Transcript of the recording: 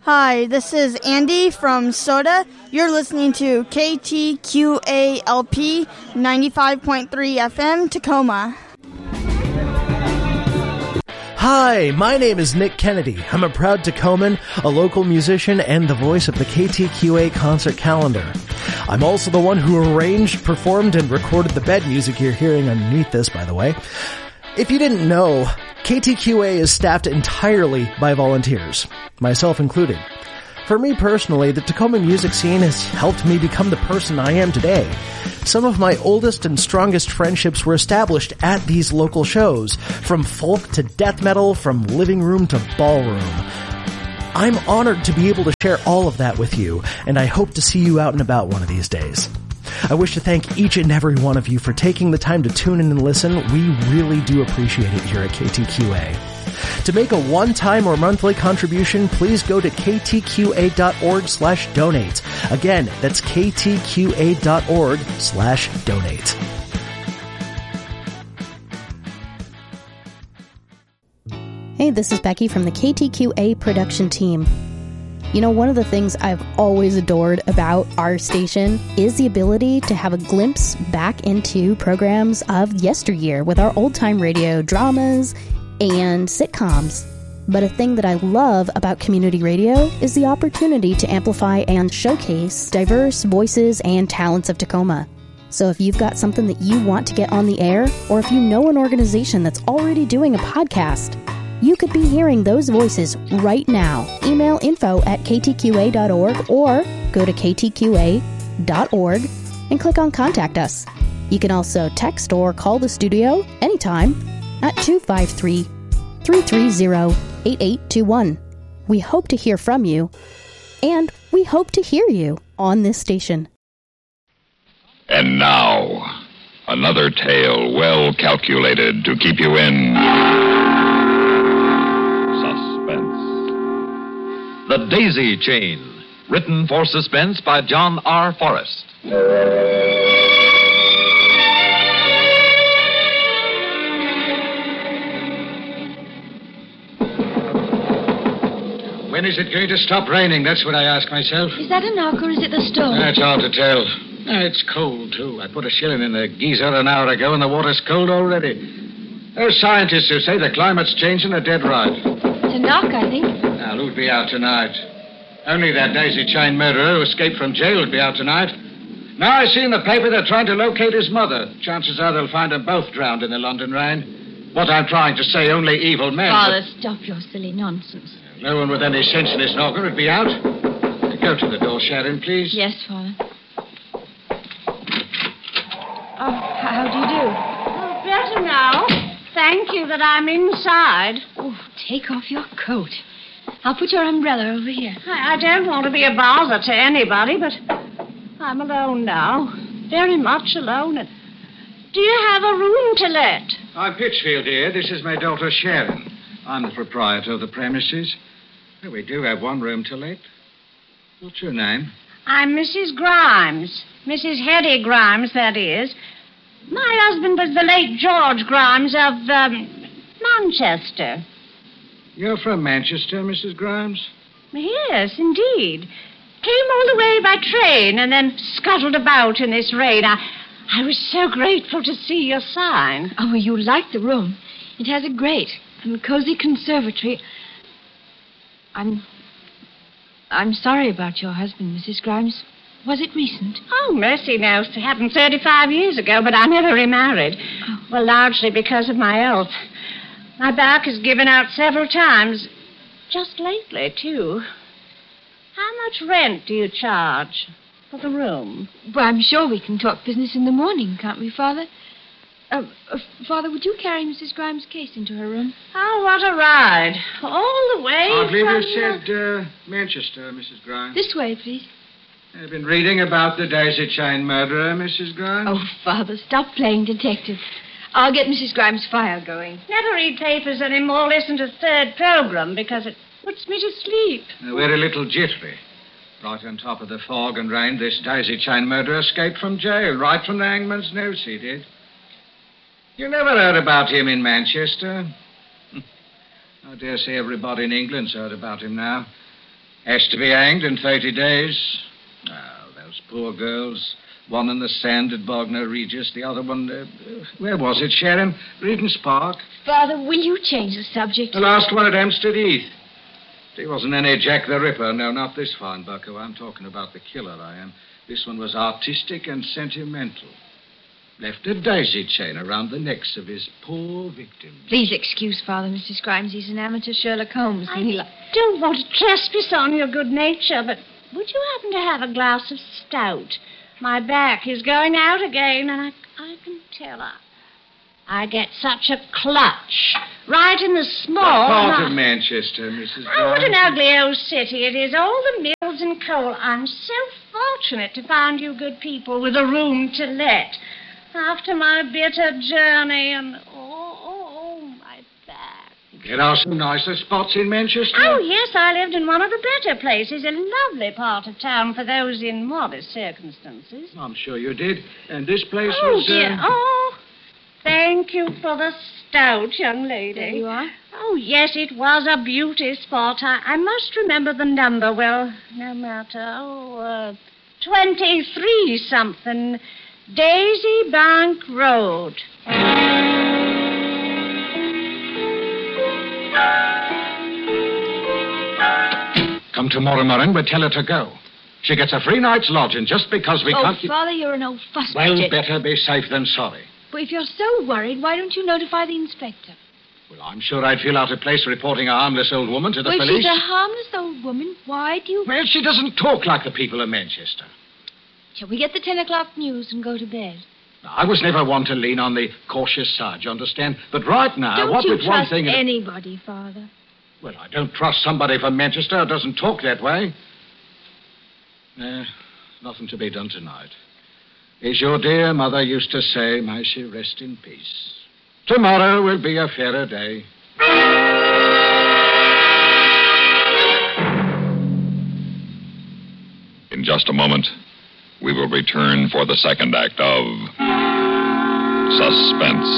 Hi, this is Andy from Soda. You're listening to KTQALP 95.3 FM, Tacoma. Hi, my name is Nick Kennedy. I'm a proud Tacoman, a local musician, and the voice of the KTQA concert calendar. I'm also the one who arranged, performed, and recorded the bed music you're hearing underneath this, by the way. If you didn't know, KTQA is staffed entirely by volunteers, myself included. For me personally, the Tacoma music scene has helped me become the person I am today. Some of my oldest and strongest friendships were established at these local shows, from folk to death metal, from living room to ballroom. I'm honored to be able to share all of that with you, and I hope to see you out and about one of these days. I wish to thank each and every one of you for taking the time to tune in and listen. We really do appreciate it here at KTQA. To make a one-time or monthly contribution, please go to ktqa.org/donate. Again, that's ktqa.org/donate. Hey, this is Becky from the KTQA production team. You know, one of the things I've always adored about our station is the ability to have a glimpse back into programs of yesteryear with our old-time radio dramas and sitcoms. But a thing that I love about community radio is the opportunity to amplify and showcase diverse voices and talents of Tacoma. So if you've got something that you want to get on the air, or if you know an organization that's already doing a podcast, you could be hearing those voices right now. Email info@ktqa.org or go to ktqa.org and click on Contact Us. You can also text or call the studio anytime at 253-330-8821. We hope to hear from you, and we hope to hear you on this station. And now, another tale well calculated to keep you in suspense. The Daisy Chain, written for suspense by John R. Forrest. When is it going to stop raining? That's what I ask myself. Is that a knock or is it the storm? It's hard to tell. It's cold, too. I put a shilling in the geyser an hour ago, and the water's cold already. Those scientists who say the climate's changing are dead right. It's a knock, I think. Now, who'd be out tonight? Only that Daisy Chain murderer who escaped from jail would be out tonight. Now I see in the paper they're trying to locate his mother. Chances are they'll find them both drowned in the London rain. What I'm trying to say, only evil men... Father, stop your silly nonsense. No one with any sense in his knocker would be out. Go to the door, Sharon, please. Yes, Father. Oh, how do you do? Oh, better now. Thank you that I'm inside. Oh, take off your coat. I'll put your umbrella over here. I don't want to be a bother to anybody, but I'm alone now. Very much alone. And do you have a room to let? I'm Pitchfield here. This is my daughter, Sharon. I'm the proprietor of the premises. Well, we do have one room to let. What's your name? I'm Mrs. Grimes. Mrs. Hetty Grimes, that is. My husband was the late George Grimes of, Manchester. You're from Manchester, Mrs. Grimes? Yes, indeed. Came all the way by train and then scuttled about in this rain. I was so grateful to see your sign. Oh, you like the room. It has a grate and a cozy conservatory. I'm sorry about your husband, Mrs. Grimes. Was it recent? Oh, mercy knows. It happened 35 years ago, but I never remarried. Oh. Well, largely because of my health. My back has given out several times. Just lately, too. How much rent do you charge for the room? Well, I'm sure we can talk business in the morning, can't we, Father? Father, would you carry Mrs. Grimes' case into her room? Oh, what a ride. All the way I believe from... you said Manchester, Mrs. Grimes. This way, please. I've been reading about the Daisy Chain murderer, Mrs. Grimes. Oh, Father, stop playing detective. I'll get Mrs. Grimes' file going. Never read papers anymore. Listen to third program because it puts me to sleep. We're a little jittery. Right on top of the fog and rain, this Daisy Chain murderer escaped from jail, right from the hangman's noose, he did. You never heard about him in Manchester? I dare say everybody in England's heard about him now. Has to be hanged in 30 days. Oh, those poor girls. One in the sand at Bognor Regis, the other one, where was it, Sharon? Regent's Park. Father, will you change the subject? The last one at Hampstead Heath. He wasn't any Jack the Ripper. No, not this fine bucko. I'm talking about the killer, I am. This one was artistic and sentimental. Left a daisy chain around the necks of his poor victims. Please excuse Father, Mrs. Grimes. He's an amateur Sherlock Holmes. I don't want to trespass on your good nature, but would you happen to have a glass of stout? My back is going out again, and I can tell her. I get such a clutch right in the small. What part of Manchester, Mrs. Grimes? Oh, what an ugly old city it is. All the mills and coal. I'm so fortunate to find you good people with a room to let. After my bitter journey and, my back. There are some nicer spots in Manchester. Oh, yes, I lived in one of the better places. A lovely part of town for those in modest circumstances. I'm sure you did. And this place Oh, was... dear. Thank you for the stout, young lady. There you are. Oh, yes, it was a beauty spot. I must remember the number. Well, no matter. 23-something. Daisy Bank Road. Come tomorrow morning, we'll tell her to go. She gets a free night's lodging just because we can't... Father, you're an old fussbudget. Well, better be safe than sorry. But if you're so worried, why don't you notify the inspector? Well, I'm sure I'd feel out of place reporting a harmless old woman to the Well, if police. she's a harmless old woman, why do you... Well, she doesn't talk like the people of Manchester. Shall we get the 10 o'clock news and go to bed? Now, I was never one to lean on the cautious side, you understand? But right now, Don't what you with one trust thing... anybody, Father? Well, I don't trust somebody from Manchester who doesn't talk that way. Nothing to be done tonight. As your dear mother used to say, may she rest in peace. Tomorrow will be a fairer day. In just a moment, we will return for the second act of Suspense.